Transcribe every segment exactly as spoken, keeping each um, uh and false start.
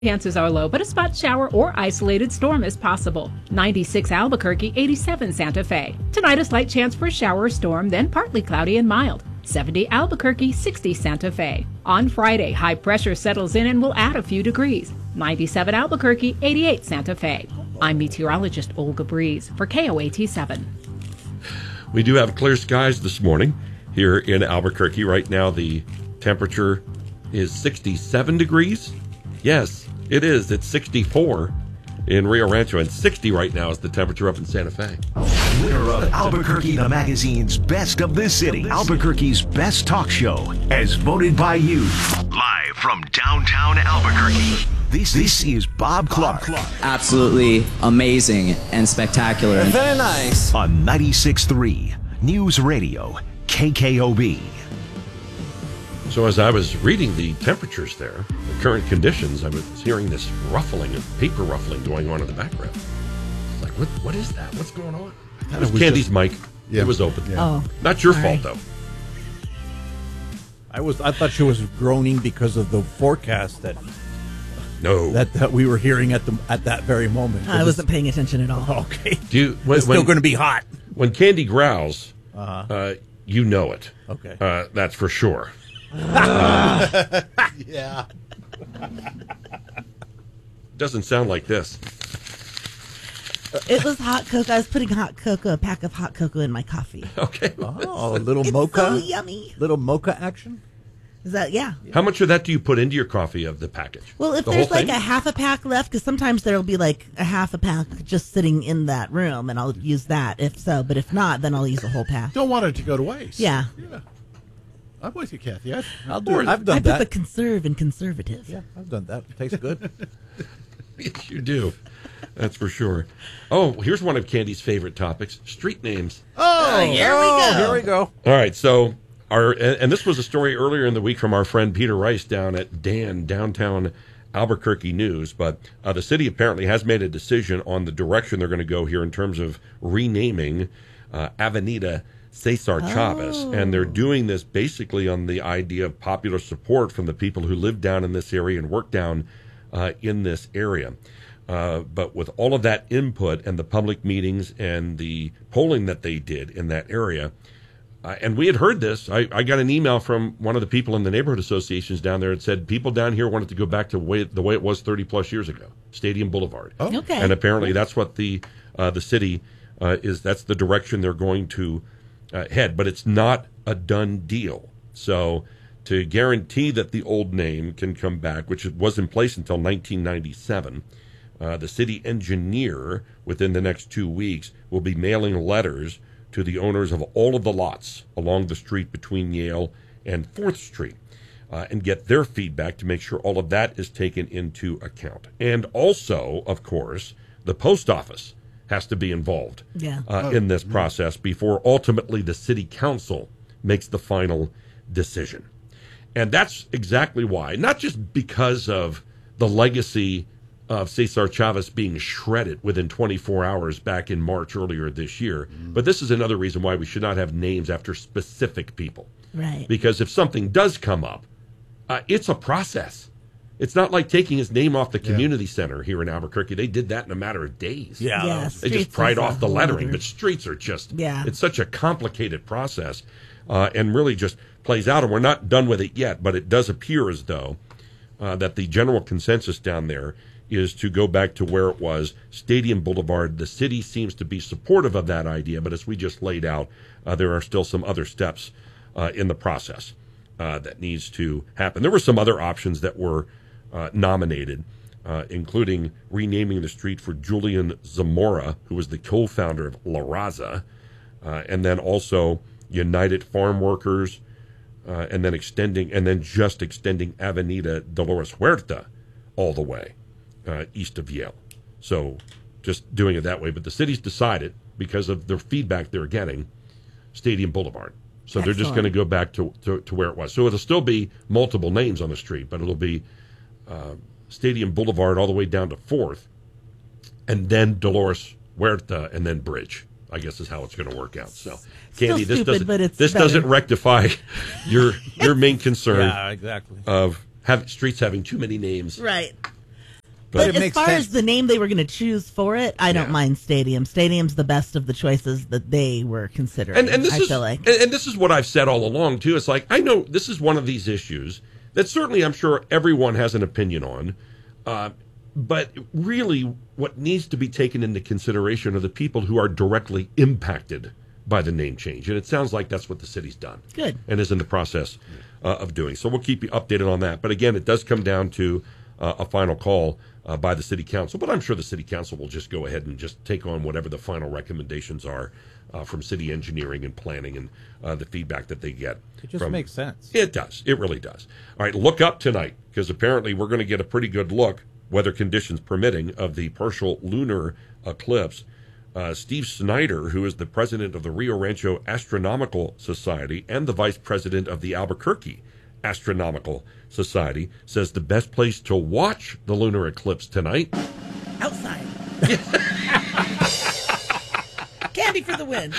Chances are low, but a spot shower or isolated storm is possible. ninety-six Albuquerque, eighty-seven Santa Fe. Tonight, a slight chance for a shower or storm, then partly cloudy and mild. seventy Albuquerque, sixty Santa Fe. On Friday, high pressure settles in and will add a few degrees. ninety-seven Albuquerque, eighty-eight Santa Fe. I'm meteorologist Olga Breeze for K O A T seven. We do have clear skies this morning here in Albuquerque. Right now, the temperature is sixty-seven degrees. Yes, it is. It's sixty-four in Rio Rancho, and sixty right now is the temperature up in Santa Fe. Winner of Albuquerque the Magazine's Best of the City, Albuquerque's best talk show, as voted by you. Live from downtown Albuquerque, this, this is Bob Clark. Bob Clark. Absolutely amazing and spectacular. Very nice. On ninety-six point three News Radio, K K O B. So as I was reading the temperatures there, the current conditions, I was hearing this ruffling and paper ruffling going on in the background. It's like, what? What is that? What's going on? It was, it was Candy's just, mic. Yeah. It was open. Yeah. Oh, not your sorry. fault, though. I was. I thought she was groaning because of the forecast that. No. That, that we were hearing at the at that very moment. I wasn't paying attention at all. Okay. Do you, when, it's still going to be hot. When Candy growls, uh-huh. uh, you know it. Okay. Uh, that's for sure. Uh, yeah. Doesn't sound like this. It was hot cocoa. I was putting hot cocoa, a pack of hot cocoa in my coffee. Okay. Oh, a little it's mocha. So yummy. Little mocha action. Is that yeah? How much of that do you put into your coffee of the package? Well, if the there's like thing? a half a pack left, because sometimes there'll be like a half a pack just sitting in that room, and I'll use that if so. But if not, then I'll use a whole pack. Don't want it to go to waste. Yeah. Yeah. I'm with you, Kathy. I've, I'll do it. I've done I that. put the conserve in conservative. Yeah, I've done that. It tastes good. Yes, you do. That's for sure. Oh, here's one of Candy's favorite topics: street names. Oh, uh, here we go. Here we go. All right, so our and, and this was a story earlier in the week from our friend Peter Rice down at Dan downtown Albuquerque News. But uh, the city apparently has made a decision on the direction they're going to go here in terms of renaming uh, Avenida Cesar Chavez, oh. and they're doing this basically on the idea of popular support from the people who live down in this area and work down uh, in this area. Uh, but with all of that input and the public meetings and the polling that they did in that area, uh, and we had heard this, I, I got an email from one of the people in the neighborhood associations down there that said people down here wanted to go back to the way, the way it was thirty plus years ago, Stadium Boulevard. Oh. Okay. And apparently that's what the uh, the city uh, is, that's the direction they're going to Uh, head, but it's not a done deal. So to guarantee that the old name can come back, which was in place until nineteen ninety-seven, uh, the city engineer within the next two weeks will be mailing letters to the owners of all of the lots along the street between Yale and fourth Street uh, and get their feedback to make sure all of that is taken into account. And also, of course, the post office has to be involved yeah. uh, oh, in this yeah. process before ultimately the city council makes the final decision. And that's exactly why, not just because of the legacy of Cesar Chavez being shredded within twenty-four hours back in March earlier this year, mm. but this is another reason why we should not have names after specific people. Right. Because if something does come up, uh, it's a process. It's not like taking his name off the community yeah. center here in Albuquerque. They did that in a matter of days. Yeah. yeah they just pried off the lettering, other. but streets are just, yeah. it's such a complicated process uh, and really just plays out. And we're not done with it yet, but it does appear as though uh, that the general consensus down there is to go back to where it was, Stadium Boulevard. The city seems to be supportive of that idea, but as we just laid out, uh, there are still some other steps uh, in the process uh, that needs to happen. There were some other options that were Uh, nominated, uh, including renaming the street for Julian Zamora, who was the co-founder of La Raza, uh, and then also United Farm Workers, uh, and then extending, and then just extending Avenida Dolores Huerta all the way uh, east of Yale. So just doing it that way. But the city's decided, because of the feedback they're getting, Stadium Boulevard. So Excellent. They're just going to go back to, to, to where it was. So it'll still be multiple names on the street, but it'll be Uh, Stadium Boulevard all the way down to fourth, and then Dolores Huerta, and then Bridge, I guess is how it's going to work out. So, Candy, Still this stupid, doesn't but it's this better. doesn't rectify your your main concern Yeah, exactly. of have streets having too many names. Right. But it as makes far sense. as the name they were going to choose for it, I don't Yeah. mind Stadium. Stadium's the best of the choices that they were considering. And, and this I is feel like. and, and this is what I've said all along too. It's like I know this is one of these issues that certainly I'm sure everyone has an opinion on, uh, but really what needs to be taken into consideration are the people who are directly impacted by the name change, and it sounds like that's what the city's done. Good. And is in the process uh, of doing. So we'll keep you updated on that. But again, it does come down to uh, a final call uh, by the city council. But I'm sure the city council will just go ahead and just take on whatever the final recommendations are uh, from city engineering and planning and uh, the feedback that they get. It just from, makes sense. It does. It really does. All right, look up tonight because apparently we're going to get a pretty good look, weather conditions permitting, of the partial lunar eclipse. Uh, Steve Snyder, who is the president of the Rio Rancho Astronomical Society and the vice president of the Albuquerque Astronomical Society, says the best place to watch the lunar eclipse tonight. Outside. Candy for the win.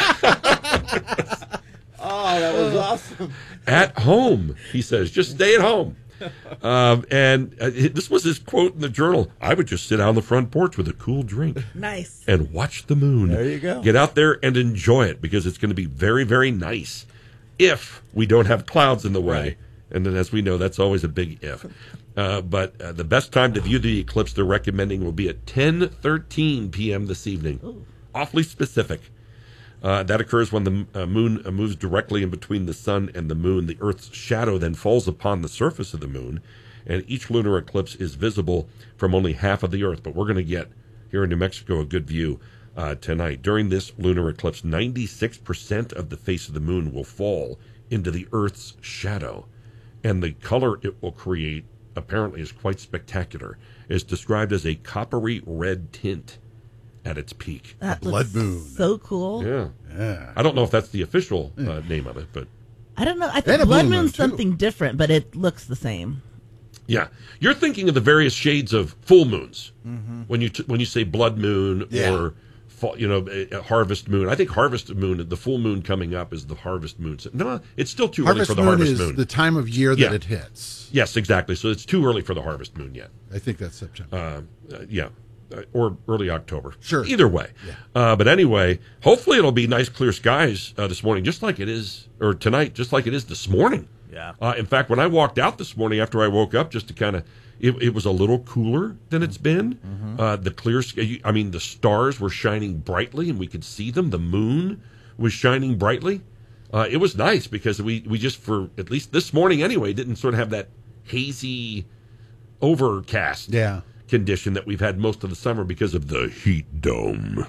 Oh, that was awesome. At home, he says. Just stay at home. Um, and uh, this was his quote in the Journal. I would just sit out on the front porch with a cool drink Nice. and watch the moon. There you go. Get out there and enjoy it because it's going to be very, very nice if we don't have clouds in the way. Right. And then, as we know, that's always a big if. Uh, but uh, the best time to view the eclipse they're recommending will be at ten thirteen p.m. this evening. Ooh. Awfully specific. Uh, that occurs when the uh, moon uh, moves directly in between the sun and the moon. The Earth's shadow then falls upon the surface of the moon, and each lunar eclipse is visible from only half of the Earth. But we're going to get, here in New Mexico, a good view uh, tonight. During this lunar eclipse, ninety-six percent of the face of the moon will fall into the Earth's shadow, and the color it will create apparently is quite spectacular. It's described as a coppery red tint at its peak. That blood looks moon. so cool. Yeah. Yeah. I don't know if that's the official uh, name of it, but I don't know. I And think a blood blue moon, moon's too. something different, but it looks the same. yeah, you're thinking of the various shades of full moons when you t- when you say blood moon Yeah. or fall, you know a, a harvest moon. I think harvest moon, the full moon coming up is the harvest moon. So, no, it's still too Harvest early for the moon harvest is moon. the time of year that Yeah. it hits. Yes, exactly. So it's too early for the harvest moon yet. I think that's September. Uh, uh, yeah. Uh, or early October. Sure. Either way. Yeah. Uh, but anyway, hopefully it'll be nice, clear skies uh, this morning, just like it is, or tonight, just like it is this morning. Yeah. Uh, in fact, when I walked out this morning after I woke up, just to kind of, it, it was a little cooler than it's been. Mm-hmm. Uh, the clear sky, I mean, the stars were shining brightly and we could see them. The moon was shining brightly. Uh, it was nice because we, we just, for at least this morning anyway, didn't sort of have that hazy overcast Yeah. condition that we've had most of the summer because of the heat dome.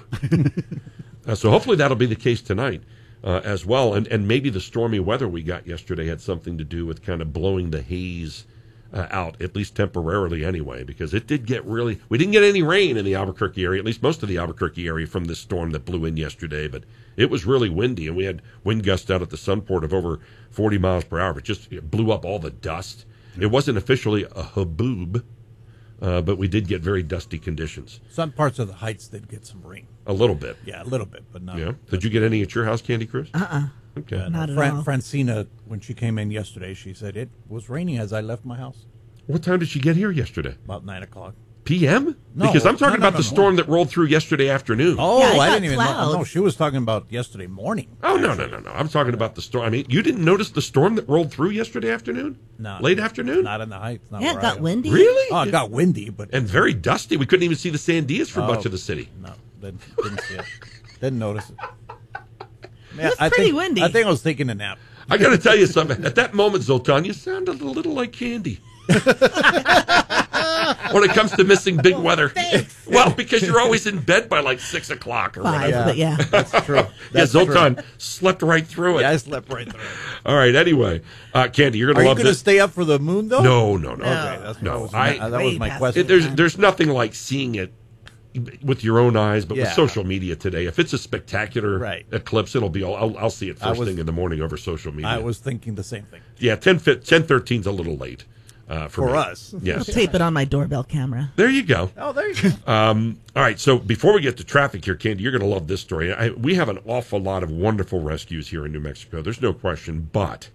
uh, so hopefully that'll be the case tonight uh, as well. And, and maybe the stormy weather we got yesterday had something to do with kind of blowing the haze uh, out, at least temporarily anyway, because it did get really, we didn't get any rain in the Albuquerque area, at least most of the Albuquerque area from this storm that blew in yesterday, but it was really windy and we had wind gusts out at the Sunport of over forty miles per hour. It just it blew up all the dust. It wasn't officially a haboob, Uh, but we did get very dusty conditions. Some parts of the heights did get some rain. A little bit. Yeah, a little bit, but not. Yeah. Did you get any at your house, Candy Cruz? Uh-uh. Okay. Uh, Not at Fran- all. Francina, when she came in yesterday, she said it was raining as I left my house What time did she get here yesterday? about nine o'clock. P M? No, Because I'm talking no, no, about no, the no. storm that rolled through yesterday afternoon. Oh, Yeah, I I got didn't even know. clouds. No, she was talking about yesterday morning. Oh, no, no, no, no. I'm talking about the storm. I mean, you didn't notice the storm that rolled through yesterday afternoon? No, Late afternoon? Not in the heights. Not Yeah, where it I got am. windy. Really? Oh, it got windy, but And very dusty. We couldn't even see the Sandias for Oh. much of the city. no, didn't, didn't see it. Didn't notice it. Yeah, was I pretty think, windy. I think I was taking a nap. I got to tell you something. At that moment, Zoltan, you sounded a little like Candy. When it comes to missing big weather. Well, because you're always in bed by like six o'clock or Five, whatever. but yeah. That's true. Yeah, That's Zoltan true. slept right through it. Yeah, I slept right through. it. All right, anyway. Uh, Candy, you're going Are to you love going to this. stay up for the moon, though? No, no, no. No. Okay, that's No, what was I- my, that was Way my past question. It, there's there's nothing like seeing it with your own eyes, but with Yeah. social media today. If it's a spectacular Right. eclipse, it'll be all, I'll, I'll see it I first was- thing in the morning over social media. I was thinking the same thing. Yeah, ten thirteen is a little late uh, for, For me. us. Yes. Tape it on my doorbell camera. There you go. Oh, there you go. Um, all right, so before we get to traffic here, Candy, you're going to love this story. I, we have an awful lot of wonderful rescues here in New Mexico. There's no question, but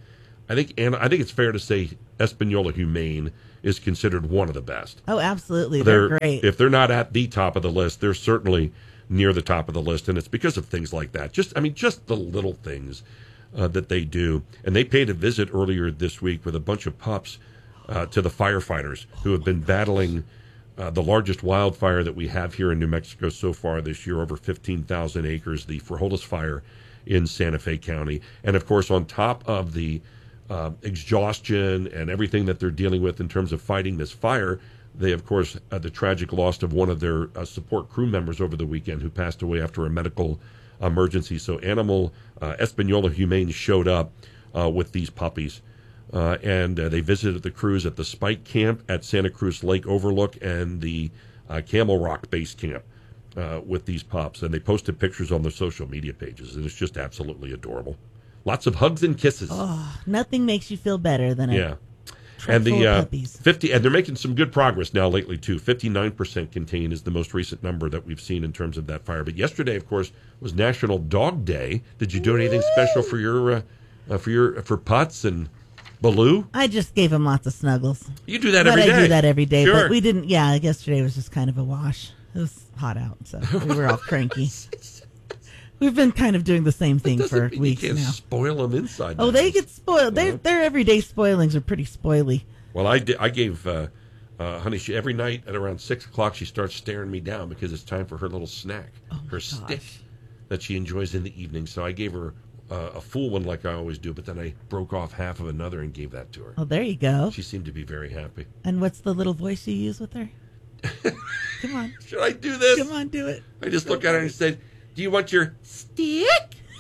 I think, and I think it's fair to say Espanola Humane is considered one of the best. Oh, absolutely. They're, they're great. If they're not at the top of the list, they're certainly near the top of the list, and it's because of things like that. Just, I mean, just the little things uh, that they do. And they paid a visit earlier this week with a bunch of pups uh, to the firefighters who have been battling uh, the largest wildfire that we have here in New Mexico so far this year, over fifteen thousand acres, the Frijoles Fire in Santa Fe County. And, of course, on top of the uh, exhaustion and everything that they're dealing with in terms of fighting this fire, they, of course, had the tragic loss of one of their uh, support crew members over the weekend who passed away after a medical emergency. So Animal uh, Espanola Humane showed up uh, with these puppies, uh, and uh, they visited the crews at the Spike Camp at Santa Cruz Lake Overlook and the uh, Camel Rock Base Camp uh, with these pups. And they posted pictures on their social media pages, and it's just absolutely adorable. Lots of hugs and kisses. Oh, nothing makes you feel better than a yeah. And the uh, fifty, and they're making some good progress now lately too. Fifty-nine percent contained is the most recent number that we've seen in terms of that fire. But yesterday, of course, was National Dog Day. Did you do anything special for your uh, uh, for your for Putz and Baloo? I just gave him lots of snuggles. You do that but every day. I do that every day. Sure. But we didn't. Yeah, yesterday was just kind of a wash. It was hot out, so we were all cranky. We've been kind of doing the same thing for mean weeks you can't now. Spoil them inside. Oh, now. they get spoiled. Their Uh-huh. their everyday spoilings are pretty spoily. Well, I, did, I gave uh, uh, Honey, she, every night at around six o'clock, she starts staring me down because it's time for her little snack, oh her gosh. stick that she enjoys in the evening. So I gave her uh, a full one like I always do, but then I broke off half of another and gave that to her. Oh, there you go. She seemed to be very happy. And what's the little voice you use with her? Come on. Should I do this? Come on, do it. I just looked at her and said, "Do you want your stick?"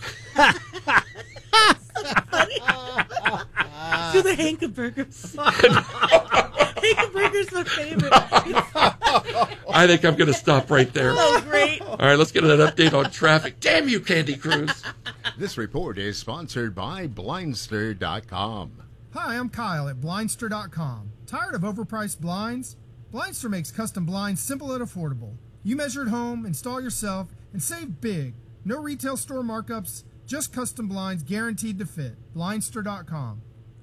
Do the Hankenburgers. Hankenburgers are favorite. I think I'm going to stop right there. Oh, great. All right, let's get an update on traffic. Damn you, Candy Cruz. This report is sponsored by Blindster dot com. Hi, I'm Kyle at Blindster dot com. Tired of overpriced blinds? Blindster makes custom blinds simple and affordable. You measure at home, install yourself, and save big. No retail store markups, just custom blinds guaranteed to fit. Blindster dot com.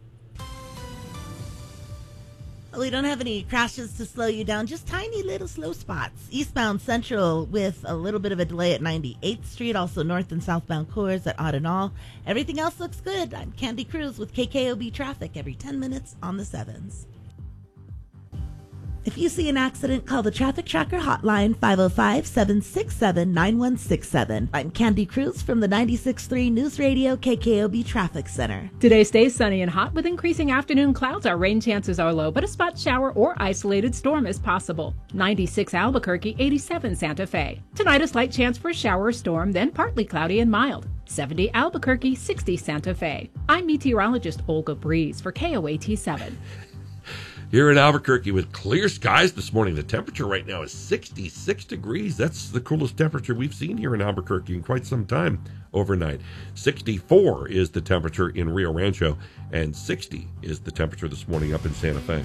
Well, we don't have any crashes to slow you down, just tiny little slow spots. Eastbound Central with a little bit of a delay at ninety-eighth Street, also north and southbound Coors at Odd and All. Everything else looks good. I'm Candy Cruz with K K O B Traffic every ten minutes on the sevens. If you see an accident, call the Traffic Tracker hotline, five oh five, seven six seven, nine one six seven. I'm Candy Cruz from the ninety-six point three News Radio K K O B Traffic Center. Today stays sunny and hot with increasing afternoon clouds. Our rain chances are low, but a spot shower or isolated storm is possible. ninety-six Albuquerque, eighty-seven Santa Fe. Tonight a slight chance for a shower or storm, then partly cloudy and mild. seventy Albuquerque, sixty Santa Fe. I'm meteorologist Olga Breeze for K O A T seven. Here in Albuquerque with clear skies this morning. The temperature right now is sixty-six degrees. That's the coolest temperature we've seen here in Albuquerque in quite some time overnight. sixty-four is the temperature in Rio Rancho, and sixty is the temperature this morning up in Santa Fe.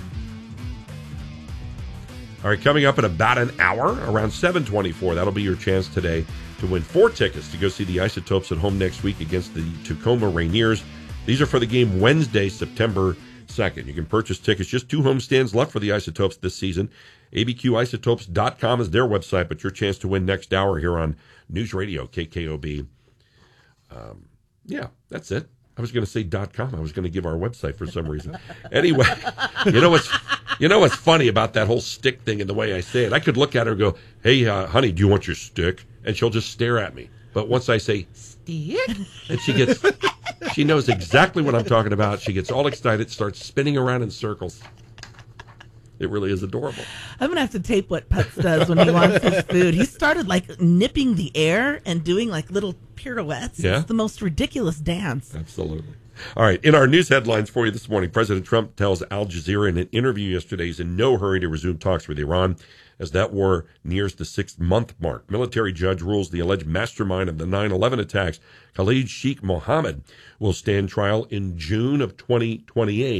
All right, coming up in about an hour, around seven twenty-four, that'll be your chance today to win four tickets to go see the Isotopes at home next week against the Tacoma Rainiers. These are for the game Wednesday, September second. You can purchase tickets. Just two homestands left for the Isotopes this season. A B Q isotopes dot com is their website, but your chance to win next hour here on News Radio K K O B. Um, yeah, that's it. I was going to say .com. I was going to give our website for some reason. Anyway, you know what's you know what's funny about that whole stick thing and the way I say it? I could look at her and go, "Hey, uh, honey, do you want your stick?" And she'll just stare at me. But once I say stick, and she gets, she knows exactly what I'm talking about. She gets all excited, starts spinning around in circles. It really is adorable. I'm going to have to tape what Putz does when he wants his food. He started like nipping the air and doing like little pirouettes. Yeah. It's the most ridiculous dance. Absolutely. All right. In our news headlines for you this morning, President Trump tells Al Jazeera in an interview yesterday he's in no hurry to resume talks with Iran as that war nears the six-month mark. Military judge rules the alleged mastermind of the nine eleven attacks, Khalid Sheikh Mohammed, will stand trial in June of twenty twenty-eight.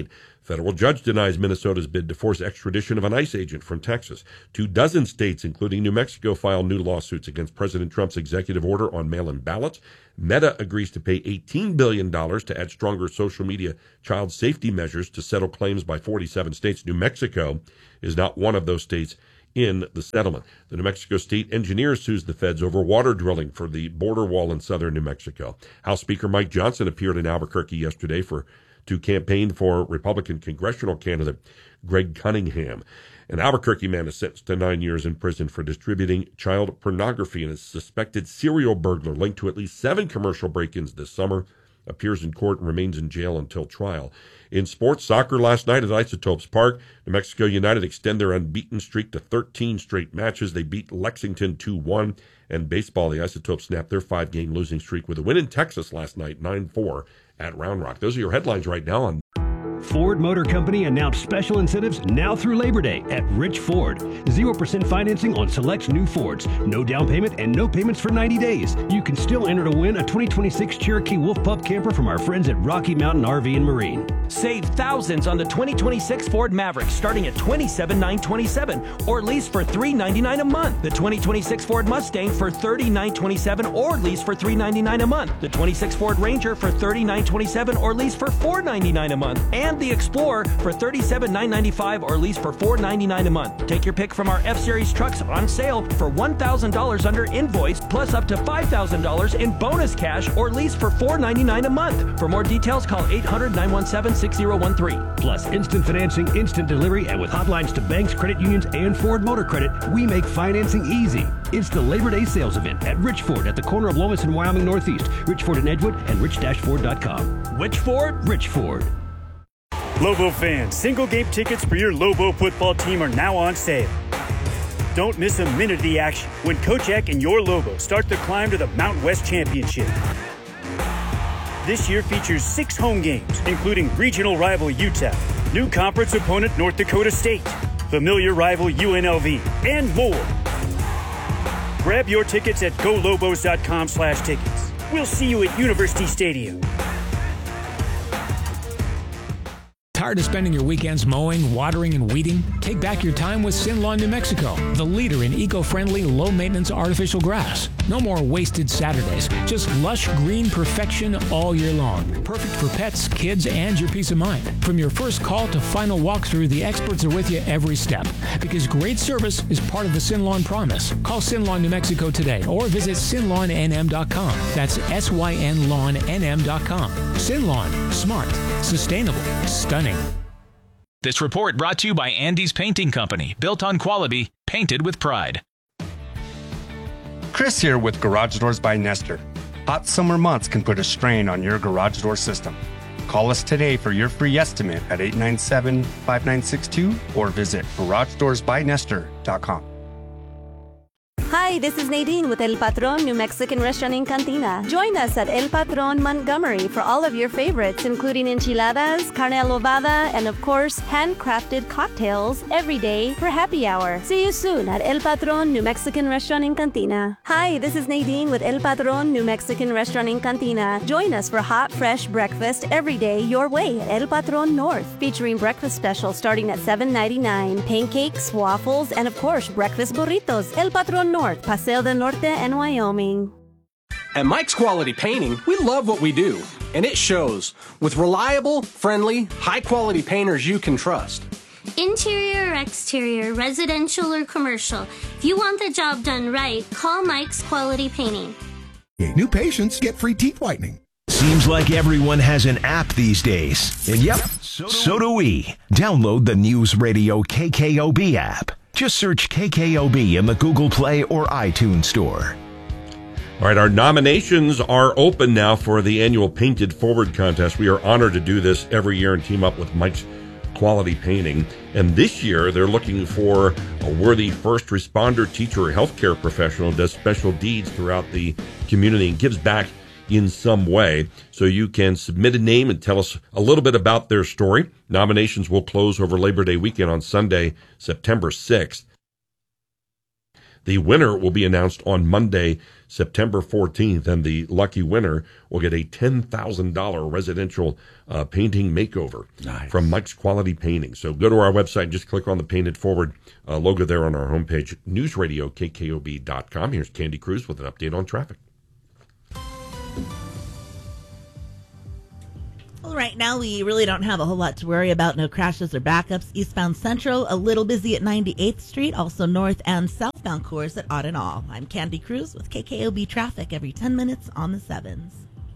Federal judge denies Minnesota's bid to force extradition of an ICE agent from Texas. Two dozen states, including New Mexico, file new lawsuits against President Trump's executive order on mail-in ballots. Meta agrees to pay eighteen billion dollars to add stronger social media child safety measures to settle claims by forty-seven states. New Mexico is not one of those states in the settlement. The New Mexico State Engineer sues the feds over water drilling for the border wall in southern New Mexico. House Speaker Mike Johnson appeared in Albuquerque yesterday for to campaign for Republican congressional candidate Greg Cunningham. An Albuquerque man is sentenced to nine years in prison for distributing child pornography, and a suspected serial burglar linked to at least seven commercial break-ins this summer appears in court and remains in jail until trial. In sports, soccer last night at Isotopes Park, New Mexico United extend their unbeaten streak to thirteen straight matches. They beat Lexington two one. And baseball, the Isotopes snapped their five-game losing streak with a win in Texas last night, nine four at Round Rock. Those are your headlines right now on Ford Motor Company announced special incentives now through Labor Day at Rich Ford. zero percent financing on select new Fords. No down payment and no payments for ninety days. You can still enter to win a twenty twenty-six Cherokee Wolf Pup camper from our friends at Rocky Mountain R V and Marine. Save thousands on the twenty twenty-six Ford Maverick starting at twenty-seven thousand nine hundred twenty-seven dollars or lease for three hundred ninety-nine dollars a month. The twenty twenty-six Ford Mustang for thirty thousand nine hundred twenty-seven dollars or lease for three hundred ninety-nine dollars a month. The twenty-six Ford Ranger for thirty thousand nine hundred twenty-seven dollars or lease for four hundred ninety-nine dollars a month. And the Explorer for thirty-seven thousand nine hundred ninety-five dollars or lease for four hundred ninety-nine dollars a month. Take your pick from our F-Series trucks on sale for one thousand dollars under invoice plus up to five thousand dollars in bonus cash or lease for four hundred ninety-nine dollars a month. For more details, call eight hundred, nine one seven, six zero one three. Plus instant financing, instant delivery, and with hotlines to banks, credit unions, and Ford Motor Credit, we make financing easy. It's the Labor Day sales event at Rich Ford at the corner of Lomas and Wyoming Northeast. Rich Ford in Edgewood and rich dash ford dot com. Which Ford? Rich Ford. Lobo fans, single game tickets for your Lobo football team are now on sale. Don't miss a minute of the action when Coach Eck and your Lobo start the climb to the Mountain West Championship. This year features six home games, including regional rival U T E P, new conference opponent North Dakota State, familiar rival U N L V, and more. Grab your tickets at go lobos dot com slash tickets. We'll see you at University Stadium. Tired of spending your weekends mowing, watering, and weeding? Take back your time with Sin Lawn New Mexico, the leader in eco-friendly, low-maintenance artificial grass. No more wasted Saturdays, just lush green perfection all year long. Perfect for pets, kids, and your peace of mind. From your first call to final walkthrough, the experts are with you every step. Because great service is part of the Sin Lawn promise. Call Sin Lawn New Mexico today or visit sin lawn n m dot com. That's S Y N lawn N M dot com. Sin Lawn, smart, sustainable, stunning. This report brought to you by Andy's Painting Company, built on quality, painted with pride. Chris here with Garage Doors by Nestor. Hot summer months can put a strain on your garage door system. Call us today for your free estimate at eight nine seven, five nine six two or visit garage doors by nestor dot com. Hi, this is Nadine with El Patron New Mexican Restaurant in Cantina. Join us at El Patron Montgomery for all of your favorites, including enchiladas, carne adobada, and of course, handcrafted cocktails every day for happy hour. See you soon at El Patron New Mexican Restaurant in Cantina. Hi, this is Nadine with El Patron New Mexican Restaurant in Cantina. Join us for hot, fresh breakfast every day your way at El Patron North, featuring breakfast specials starting at seven ninety-nine, pancakes, waffles, and of course, breakfast burritos. El Patron North. Paseo del Norte and Wyoming. At Mike's Quality Painting, we love what we do, and it shows. With reliable, friendly, high-quality painters you can trust. Interior or exterior, residential or commercial, if you want the job done right, call Mike's Quality Painting. New patients get free teeth whitening. Seems like everyone has an app these days. And yep, so do, so do we. Download the News Radio K K O B app. Just search K K O B in the Google Play or iTunes Store. All right, our nominations are open now for the annual Painted Forward contest. We are honored to do this every year and team up with Mike's Quality Painting. And this year, they're looking for a worthy first responder, teacher, or healthcare professional who does special deeds throughout the community and gives back in some way. So you can submit a name and tell us a little bit about their story. Nominations will close over Labor Day weekend on Sunday, September sixth. The winner will be announced on Monday, September fourteenth, and the lucky winner will get a ten thousand dollars residential uh, painting makeover nice. from Mike's Quality Painting. So go to our website and just click on the Painted Forward uh, logo there on our homepage, news radio k k o b dot com. Here's Candy Cruz with an update on traffic. Well, right now we really don't have a whole lot to worry about. No crashes or backups. Eastbound Central, a little busy at ninety-eighth Street. Also north and southbound course at Odd and All. I'm Candy Cruz with K K O B Traffic every ten minutes on the sevens.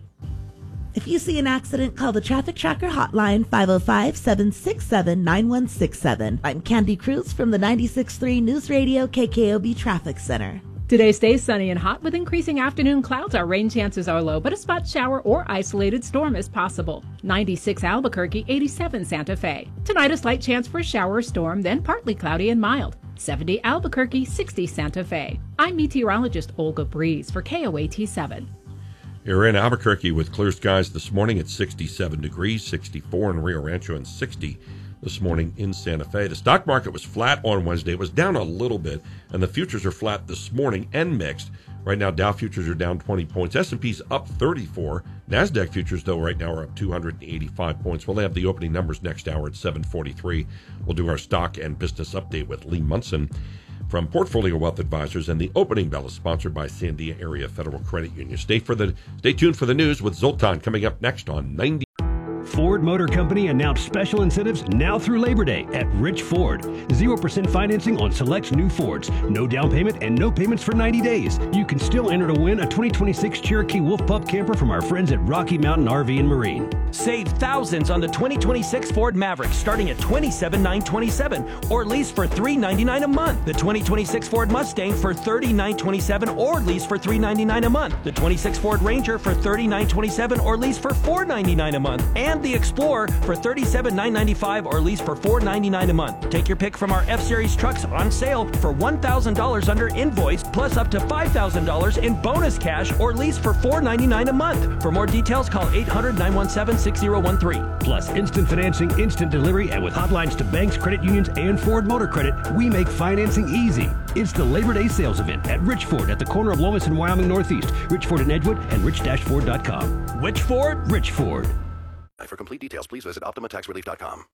If you see an accident, call the Traffic Tracker hotline five oh five, seven six seven, nine one six seven. I'm Candy Cruz from the ninety-six point three News Radio K K O B Traffic Center. Today stays sunny and hot with increasing afternoon clouds. Our rain chances are low, but a spot shower or isolated storm is possible. ninety-six Albuquerque, eighty-seven Santa Fe. Tonight a slight chance for a shower or storm, then partly cloudy and mild. seventy Albuquerque, sixty Santa Fe. I'm meteorologist Olga Breeze for K O A T seven. You're in Albuquerque with clear skies this morning at sixty-seven degrees, sixty-four in Rio Rancho, and sixty this morning in Santa Fe. The stock market was flat on Wednesday. It was down a little bit, and the futures are flat this morning and mixed. Right now, Dow futures are down twenty points. S and P's up thirty-four. NASDAQ futures, though, right now are up two hundred eighty-five points. We'll have the opening numbers next hour at seven forty-three. We'll do our stock and business update with Lee Munson from Portfolio Wealth Advisors, and the opening bell is sponsored by Sandia Area Federal Credit Union. Stay for the stay tuned for the news with Zoltan coming up next on ninety. Ford Motor Company announced special incentives now through Labor Day at Rich Ford. zero percent financing on select new Fords. No down payment and no payments for ninety days. You can still enter to win a twenty twenty-six Cherokee Wolf Pup camper from our friends at Rocky Mountain R V and Marine. Save thousands on the twenty twenty-six Ford Maverick starting at twenty-seven thousand nine hundred twenty-seven dollars or lease for three hundred ninety-nine dollars a month. The twenty twenty-six Ford Mustang for thirty thousand nine hundred twenty-seven dollars or lease for three hundred ninety-nine dollars a month. The twenty-six Ford Ranger for thirty thousand nine hundred twenty-seven dollars or lease for four hundred ninety-nine dollars a month. And the Explorer for thirty-seven thousand nine hundred ninety-five dollars or lease for four hundred ninety-nine dollars a month. Take your pick from our F-Series trucks on sale for one thousand dollars under invoice plus up to five thousand dollars in bonus cash or lease for four hundred ninety-nine dollars a month. For more details, call eight hundred, nine one seven, six zero one three. Plus instant financing, instant delivery, and with hotlines to banks, credit unions, and Ford Motor Credit, we make financing easy. It's the Labor Day sales event at Rich Ford at the corner of Lomas and Wyoming Northeast. Rich Ford in Edgewood and rich dash ford dot com. Which Ford? Rich Ford. For complete details, please visit optima tax relief dot com.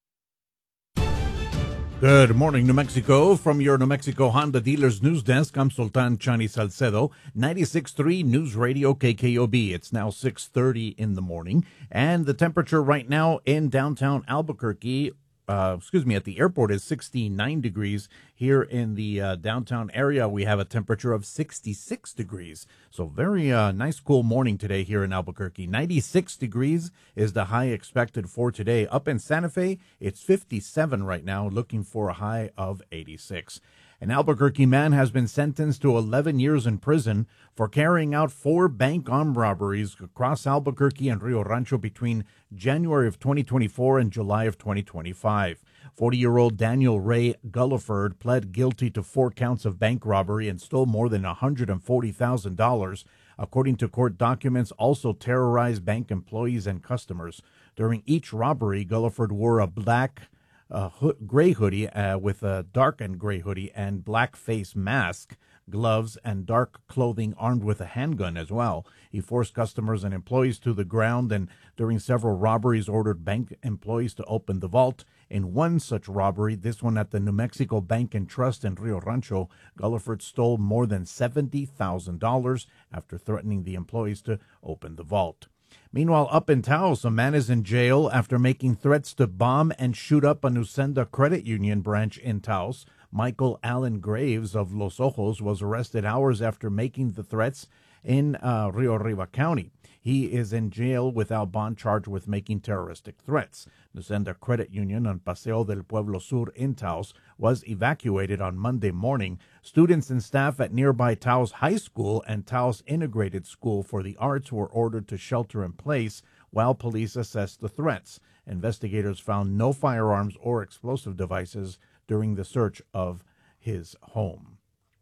Good morning, New Mexico. From your New Mexico Honda Dealers News Desk, I'm Sultan Chani Salcedo, ninety-six point three News Radio K K O B. It's now six thirty in the morning, and the temperature right now in downtown Albuquerque, uh, excuse me, at the airport is sixty-nine degrees. Here in the uh, downtown area, we have a temperature of sixty-six degrees. So very uh, nice, cool morning today here in Albuquerque. ninety-six degrees is the high expected for today. Up in Santa Fe, it's fifty-seven right now, looking for a high of eighty-six. An Albuquerque man has been sentenced to eleven years in prison for carrying out four bank armed robberies across Albuquerque and Rio Rancho between January of twenty twenty-four and July of twenty twenty-five. forty-year-old Daniel Ray Gulliford pled guilty to four counts of bank robbery and stole more than one hundred forty thousand dollars. According to court documents, also terrorized bank employees and customers. During each robbery, Gulliford wore a black uh, ho- gray hoodie uh, with a darkened gray hoodie and black face mask, gloves, and dark clothing, armed with a handgun as well. He forced customers and employees to the ground and during several robberies ordered bank employees to open the vault. In one such robbery, this one at the New Mexico Bank and Trust in Rio Rancho, Gulliford stole more than seventy thousand dollars after threatening the employees to open the vault. Meanwhile, up in Taos, a man is in jail after making threats to bomb and shoot up a Nucenda Credit Union branch in Taos. Michael Allen Graves of Los Ojos was arrested hours after making the threats in uh, Rio Arriba County. He is in jail without bond, charged with making terroristic threats. Nucenda Credit Union on Paseo del Pueblo Sur in Taos was evacuated on Monday morning. Students and staff at nearby Taos High School and Taos Integrated School for the Arts were ordered to shelter in place while police assessed the threats. Investigators found no firearms or explosive devices during the search of his home.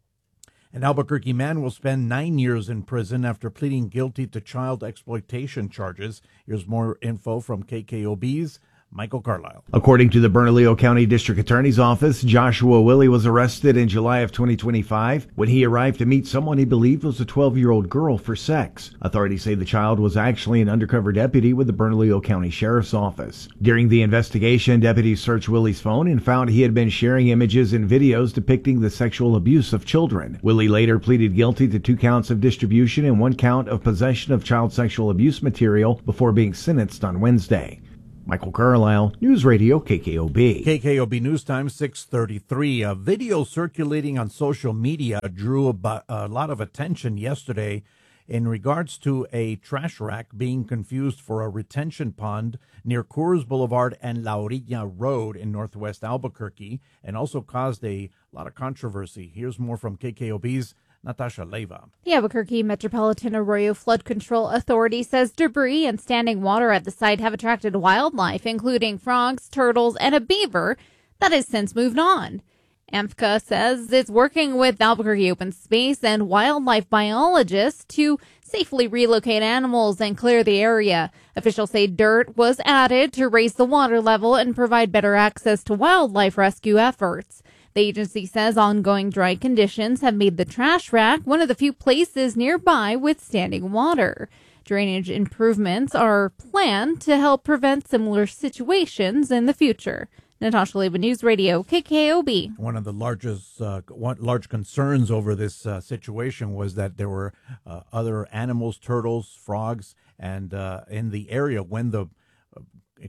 An Albuquerque man will spend nine years in prison after pleading guilty to child exploitation charges. Here's more info from K K O B's Michael Carlisle. According to the Bernalillo County District Attorney's Office, Joshua Willie was arrested in July of twenty twenty-five when he arrived to meet someone he believed was a twelve-year-old girl for sex. Authorities say the child was actually an undercover deputy with the Bernalillo County Sheriff's Office. During the investigation, deputies searched Willie's phone and found he had been sharing images and videos depicting the sexual abuse of children. Willie later pleaded guilty to two counts of distribution and one count of possession of child sexual abuse material before being sentenced on Wednesday. Michael Carlisle, News Radio K K O B. K K O B News Time, six thirty-three. A video circulating on social media drew a, a lot of attention yesterday in regards to a trash rack being confused for a retention pond near Coors Boulevard and La Orilla Road in northwest Albuquerque, and also caused a lot of controversy. Here's more from K K O B's Natasha Leiva. The Albuquerque Metropolitan Arroyo Flood Control Authority says debris and standing water at the site have attracted wildlife, including frogs, turtles, and a beaver that has since moved on. A M F C A says it's working with Albuquerque Open Space and wildlife biologists to safely relocate animals and clear the area. Officials say dirt was added to raise the water level and provide better access to wildlife rescue efforts. The agency says ongoing dry conditions have made the trash rack one of the few places nearby with standing water. Drainage improvements are planned to help prevent similar situations in the future. Natasha Leiva, News Radio, K K O B. One of the largest, uh, one, large concerns over this uh, situation was that there were uh, other animals, turtles, frogs, and uh, in the area when the uh,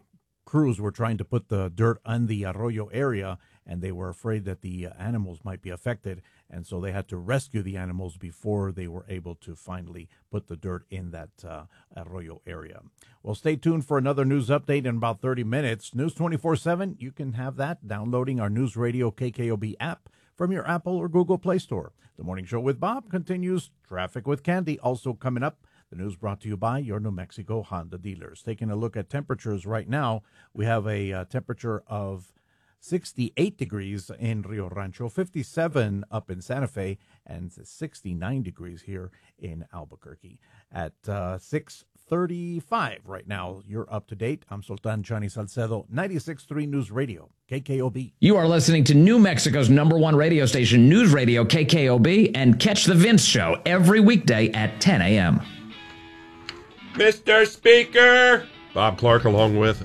crews were trying to put the dirt on the Arroyo area, and they were afraid that the animals might be affected, and so they had to rescue the animals before they were able to finally put the dirt in that uh, Arroyo area. Well, stay tuned for another news update in about thirty minutes. News twenty-four seven, you can have that downloading our News Radio K K O B app from your Apple or Google Play Store. The Morning Show with Bob continues. Traffic with Candy also coming up. The news brought to you by your New Mexico Honda dealers. Taking a look at temperatures right now, we have a uh, temperature of sixty-eight degrees in Rio Rancho, fifty-seven up in Santa Fe, and sixty-nine degrees here in Albuquerque. At uh, six thirty-five right now, you're up to date. I'm Sultan Chani Salcedo, ninety-six point three News Radio, K K O B. You are listening to New Mexico's number one radio station, News Radio K K O B, and catch The Vince Show every weekday at ten a.m. Mister Speaker! Bob Clark along with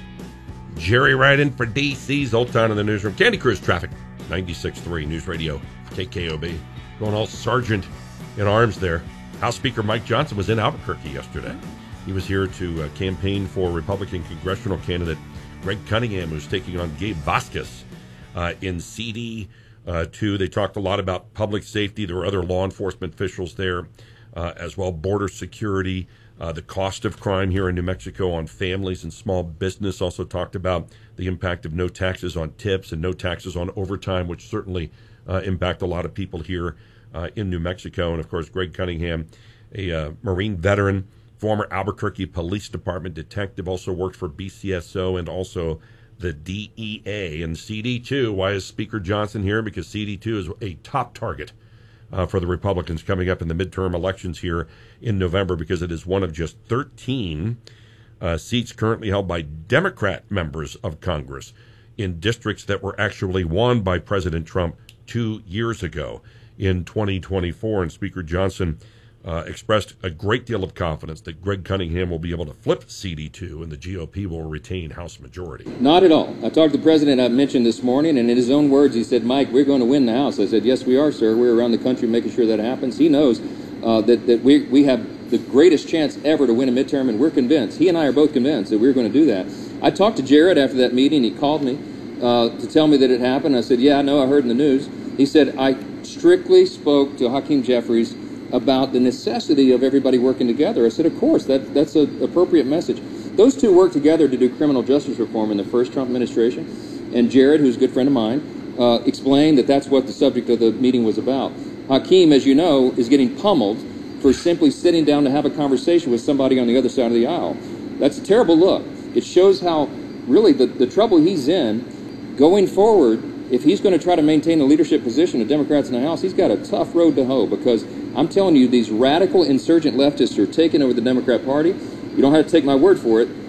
Jerry Ryden for D C's Old Town in the Newsroom. Candy Cruise Traffic, ninety-six point three News Radio, K K O B. Going all sergeant in arms there. House Speaker Mike Johnson was in Albuquerque yesterday. He was here to uh, campaign for Republican congressional candidate Greg Cunningham, who's taking on Gabe Vasquez uh, in C D two. Uh, they talked a lot about public safety. There were other law enforcement officials there uh, as well, border security. Uh, the cost of crime here in New Mexico on families and small business. Also talked about the impact of no taxes on tips and no taxes on overtime, which certainly uh, impact a lot of people here uh, in New Mexico. And, of course, Greg Cunningham, a uh, Marine veteran, former Albuquerque Police Department detective, also worked for B C S O and also the D E A. And C D two, why is Speaker Johnson here? Because C D two is a top target Uh, for the Republicans coming up in the midterm elections here in November, because it is one of just thirteen uh, seats currently held by Democrat members of Congress in districts that were actually won by President Trump two years ago in twenty twenty-four. And Speaker Johnson uh, expressed a great deal of confidence that Greg Cunningham will be able to flip C D two and the G O P will retain House majority. Not at all. I talked to the president, I mentioned this morning, and in his own words, he said, Mike, we're going to win the House. I said, yes, we are, sir. We're around the country making sure that happens. He knows uh, that, that we, we have the greatest chance ever to win a midterm, and we're convinced. He and I are both convinced that we're going to do that. I talked to Jared after that meeting. He called me uh, to tell me that it happened. I said, yeah, I know. I heard in the news. He said, I strictly spoke to Hakeem Jeffries about the necessity of everybody working together. I said, of course, that, that's an appropriate message. Those two worked together to do criminal justice reform in the first Trump administration, and Jared, who's a good friend of mine, uh, explained that that's what the subject of the meeting was about. Hakeem, as you know, is getting pummeled for simply sitting down to have a conversation with somebody on the other side of the aisle. That's a terrible look. It shows how, really, the, the trouble he's in going forward. If he's going to try to maintain a leadership position of Democrats in the House, he's got a tough road to hoe, because I'm telling you, these radical insurgent leftists are taking over the Democrat Party. You don't have to take my word for it.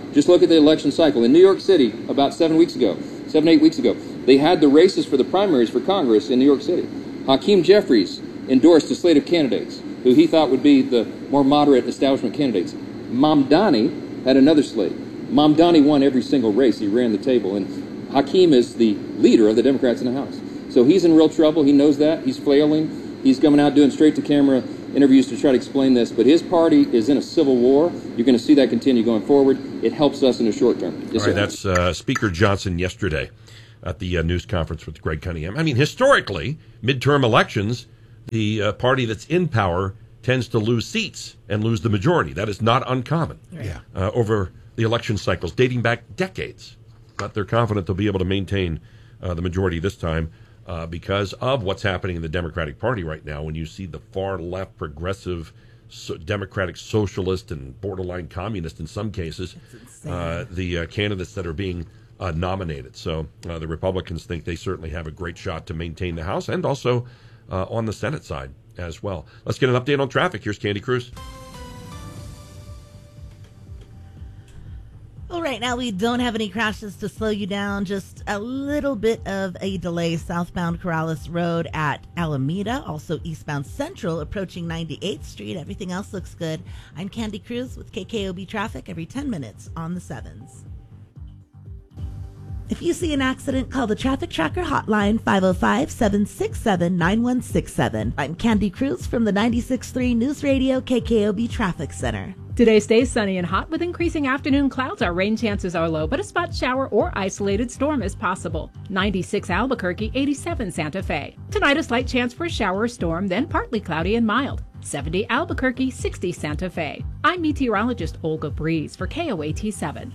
Just look at the election cycle. In New York City, about seven weeks ago, seven, eight weeks ago, they had the races for the primaries for Congress in New York City. Hakeem Jeffries endorsed a slate of candidates who he thought would be the more moderate establishment candidates. Mamdani had another slate. Mamdani won every single race. He ran the table. And Hakeem is the leader of the Democrats in the House. So he's in real trouble. He knows that. He's flailing. He's coming out doing straight-to-camera interviews to try to explain this. But his party is in a civil war. You're going to see that continue going forward. It helps us in the short term. Yes, All right, sir. that's uh, Speaker Johnson yesterday at the uh, news conference with Greg Cunningham. I mean, historically, midterm elections, the uh, party that's in power tends to lose seats and lose the majority. That is not uncommon Yeah. uh, over the election cycles dating back decades. But they're confident they'll be able to maintain uh, the majority this time uh, because of what's happening in the Democratic Party right now. When you see the far left, progressive, so Democratic socialist, and borderline communist in some cases, uh, the uh, candidates that are being uh, nominated. So uh, the Republicans think they certainly have a great shot to maintain the House and also uh, on the Senate side as well. Let's get an update on traffic. Here's Candy Cruz. Well, right now we don't have any crashes to slow you down. Just a little bit of a delay southbound Corrales Road at Alameda. Also eastbound Central approaching ninety-eighth Street. Everything else looks good. I'm Candy Cruz with K K O B Traffic every ten minutes on the sevens. If you see an accident, call the Traffic Tracker hotline five oh five, seven six seven, nine one six seven. I'm Candy Cruz from the ninety-six point three News Radio K K O B Traffic Center. Today stays sunny and hot with increasing afternoon clouds. Our rain chances are low, but a spot shower or isolated storm is possible. ninety-six Albuquerque, eighty-seven Santa Fe. Tonight a slight chance for a shower or storm, then partly cloudy and mild. seventy Albuquerque, sixty Santa Fe. I'm meteorologist Olga Breeze for K O A T seven.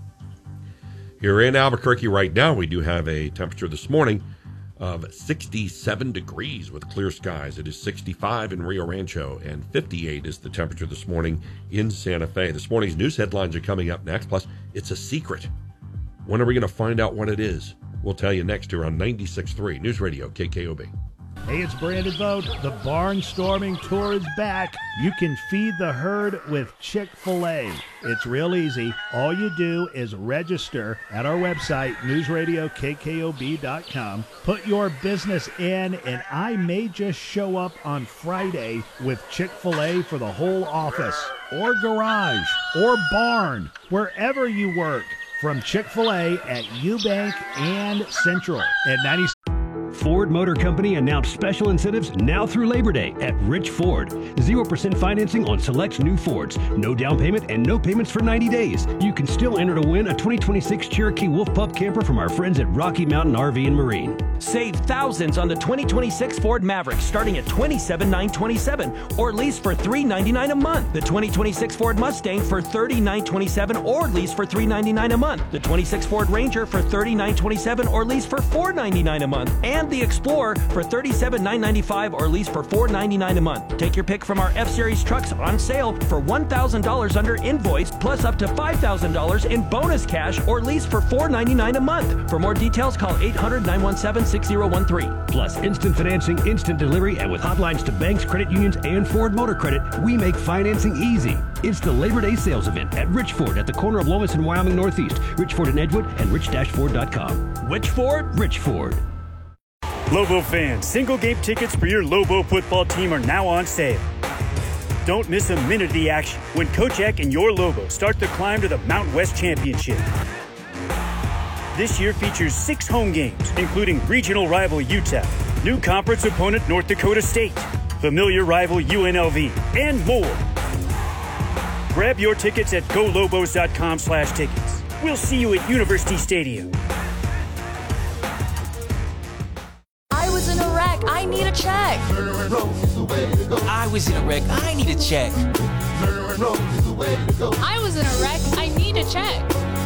Here in Albuquerque right now, we do have a temperature this morning of sixty-seven degrees with clear skies. It is sixty-five in Rio Rancho, and fifty-eight is the temperature this morning in Santa Fe. This morning's news headlines are coming up next, plus it's a secret. When are we going to find out what it is? We'll tell you next here on ninety-six point three News Radio K K O B. Hey, it's Brandon Vogt. The Barnstorming Tour is back. You can feed the herd with Chick-fil-A. It's real easy. All you do is register at our website, news radio K K O B dot com. Put your business in, and I may just show up on Friday with Chick-fil-A for the whole office, or garage, or barn, wherever you work. From Chick-fil-A at Eubank and Central at ninety. Ford Motor Company announced special incentives now through Labor Day at Rich Ford. zero percent financing on select new Fords. No down payment and no payments for ninety days. You can still enter to win a twenty twenty-six Cherokee Wolf Pup camper from our friends at Rocky Mountain R V and Marine. Save thousands on the twenty twenty-six Ford Maverick starting at twenty-seven thousand nine hundred twenty-seven dollars or lease for three hundred ninety-nine dollars a month. The twenty twenty-six Ford Mustang for thirty thousand nine hundred twenty-seven dollars or lease for three hundred ninety-nine dollars a month. The twenty-six Ford Ranger for thirty thousand nine hundred twenty-seven dollars or lease for four hundred ninety-nine dollars a month. And the Explorer for thirty-seven thousand nine hundred ninety-five dollars or lease for four hundred ninety-nine dollars a month. Take your pick from our F-Series trucks on sale for one thousand dollars under invoice plus up to five thousand dollars in bonus cash or lease for four hundred ninety-nine dollars a month. For more details, call eight hundred, nine one seven, six zero one three. Plus instant financing, instant delivery, and with hotlines to banks, credit unions, and Ford Motor Credit, we make financing easy. It's the Labor Day sales event at Rich Ford at the corner of Lomas and Wyoming Northeast. Rich Ford in Edgewood and rich dash ford dot com. Which Ford? Rich Ford. Lobo fans, single game tickets for your Lobo football team are now on sale. Don't miss a minute of the action when Coach Eck and your Lobo start the climb to the Mountain West Championship. This year features six home games, including regional rival Utah, new conference opponent North Dakota State, familiar rival U N L V, and more. Grab your tickets at go lobos dot com slash tickets. We'll see you at University Stadium. I was in a wreck. I need a check. I was in a wreck. I need a check. I was in a wreck. I need a check.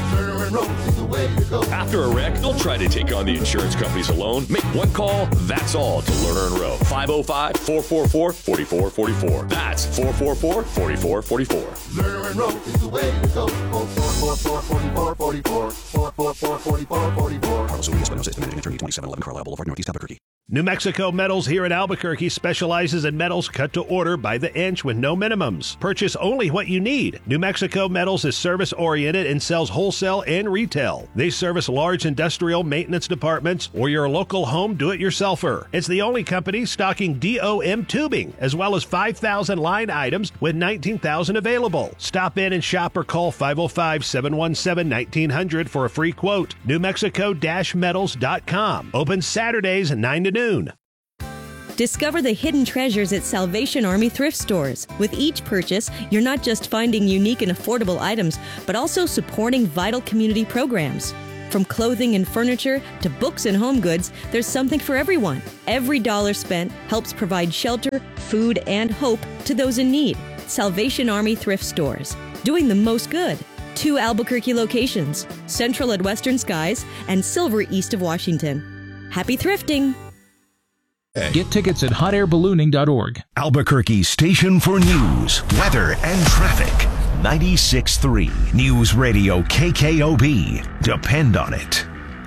After a wreck, don't try to take on the insurance companies alone. Make one call, that's all, to Lerner and Rowe. five oh five, four four four, four four four four. That's four four four, four four four four. Lerner and Rowe is the way to go. four four four, four four four four. four four four, four four four four. Carlos Salinas, Espinosa, Estimated Attorney, twenty-seven eleven Carlisle Boulevard, Northeast Albuquerque. New Mexico Metals here at Albuquerque specializes in metals cut to order by the inch with no minimums. Purchase only what you need. New Mexico Metals is service-oriented and sells wholesale and retail. They service large industrial maintenance departments or your local home do-it-yourselfer. It's the only company stocking D O M tubing, as well as five thousand line items with nineteen thousand available. Stop in and shop or call five oh five, seven one seven, nineteen hundred for a free quote. New Mexico Metals dot com. Open Saturdays nine to noon. Discover the hidden treasures at Salvation Army thrift stores. With each purchase, you're not just finding unique and affordable items, but also supporting vital community programs. From clothing and furniture to books and home goods, there's something for everyone. Every dollar spent helps provide shelter, food, and hope to those in need. Salvation Army thrift stores, doing the most good. Two Albuquerque locations, Central at Western Skies and Silver east of Washington. Happy thrifting! Get tickets at hot air ballooning dot org. Albuquerque's station for news, weather, and traffic. ninety-six point three News Radio K K O B. Depend on it.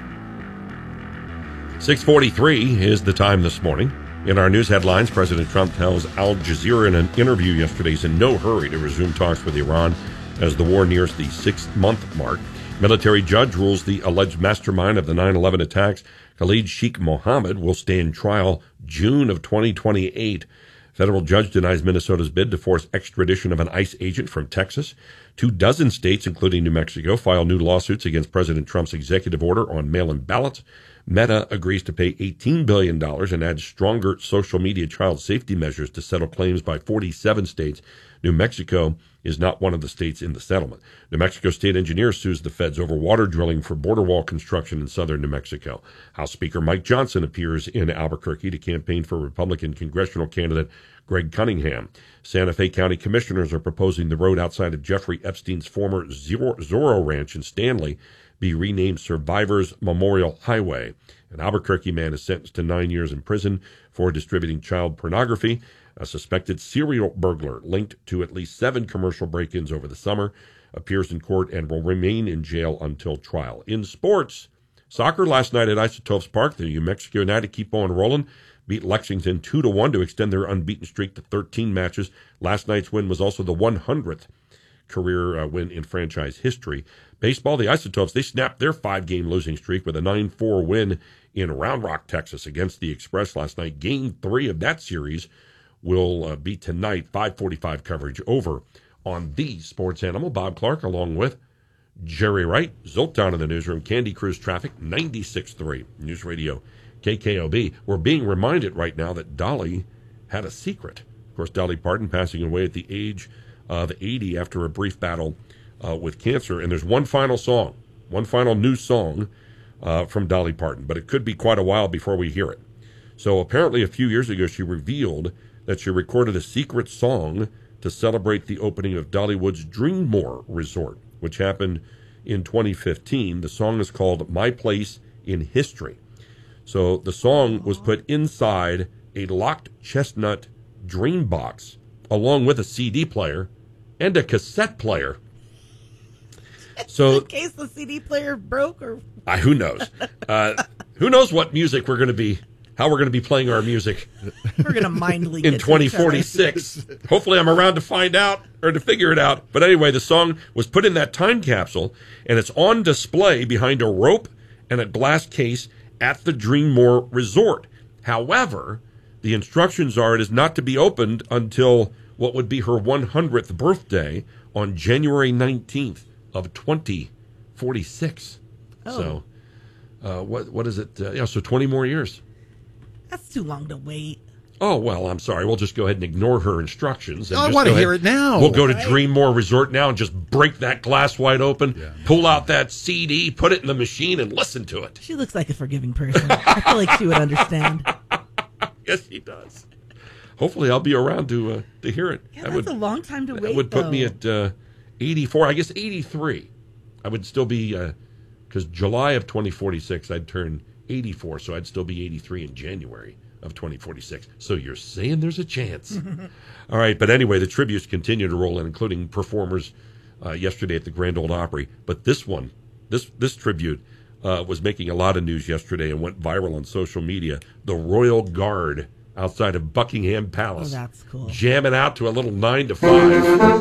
six forty-three is the time this morning. In our news headlines, President Trump tells Al Jazeera in an interview yesterday he's in no hurry to resume talks with Iran as the war nears the six-month mark. Military judge rules the alleged mastermind of the nine eleven attacks, Khalid Sheikh Mohammed, will stand trial June of twenty twenty-eight. Federal judge denies Minnesota's bid to force extradition of an ICE agent from Texas. Two dozen states, including New Mexico, file new lawsuits against President Trump's executive order on mail-in ballots. Meta agrees to pay eighteen billion dollars and adds stronger social media child safety measures to settle claims by forty-seven states. New Mexico is not one of the states in the settlement. New Mexico state engineer sues the feds over water drilling for border wall construction in southern New Mexico. House Speaker Mike Johnson appears in Albuquerque to campaign for Republican congressional candidate Greg Cunningham. Santa Fe County commissioners are proposing the road outside of Jeffrey Epstein's former Zorro Ranch in Stanley be renamed Survivors Memorial Highway. An Albuquerque man is sentenced to nine years in prison for distributing child pornography. A suspected serial burglar linked to at least seven commercial break-ins over the summer appears in court and will remain in jail until trial. In sports, soccer last night at Isotopes Park, the New Mexico United keep on rolling, beat Lexington two to one to extend their unbeaten streak to thirteen matches. Last night's win was also the one hundredth career uh, win in franchise history. Baseball, the Isotopes, they snapped their five-game losing streak with a nine four win in Round Rock, Texas against the Express last night. Game three of that series will uh, be tonight, five forty-five coverage over on the Sports Animal. Bob Clark along with Jerry Wright. Zoltan in the newsroom. Candy Cruise Traffic, ninety-six point three News Radio K K O B. We're being reminded right now that Dolly had a secret. Of course, Dolly Parton passing away at the age of eighty after a brief battle uh, with cancer. And there's one final song, one final new song uh, from Dolly Parton, but it could be quite a while before we hear it. So apparently a few years ago, she revealed that she recorded a secret song to celebrate the opening of Dollywood's Dreammore Resort, which happened in twenty fifteen. The song is called My Place in History. So the song was put inside a locked chestnut dream box, along with a C D player and a cassette player. So, in case the C D player broke, or uh, who knows? Uh, who knows what music we're going to be, how we're going to be playing our music. We're going to mind leak in twenty forty-six. Hopefully, I'm around to find out or to figure it out. But anyway, the song was put in that time capsule, and it's on display behind a rope and a glass case at the Dreammore Resort. However, the instructions are it is not to be opened until what would be her one hundredth birthday on January nineteenth of twenty forty-six. Oh. So, uh, what what is it? Uh, yeah, so twenty more years. That's too long to wait. Oh, well, I'm sorry. We'll just go ahead and ignore her instructions. And I just want to go hear ahead. it now. We'll go to Right. Dreammore Resort now and just break that glass wide open, Yeah. pull out that C D, put it in the machine, and listen to it. She looks like a forgiving person. I feel like she would understand. Yes, he does. Hopefully, I'll be around to uh, to hear it. Yeah, that that's would, a long time to that wait, would put though. me at uh, eighty-four, I guess eighty-three. I would still be, because uh, July of twenty forty-six, I'd turn eighty-four, so I'd still be eighty-three in January of twenty forty-six. So you're saying there's a chance. All right, but anyway, the tributes continue to roll in, including performers uh, yesterday at the Grand Ole Opry. But this one, this this tribute uh, was making a lot of news yesterday and went viral on social media. The Royal Guard outside of Buckingham Palace. Oh, that's cool. Jamming out to a little nine to five.